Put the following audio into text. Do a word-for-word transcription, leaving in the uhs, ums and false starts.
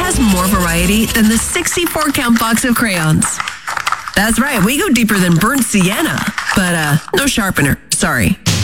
has more variety than the sixty-four count box of crayons. That's right, we go deeper than burnt sienna, but uh, no sharpener, sorry.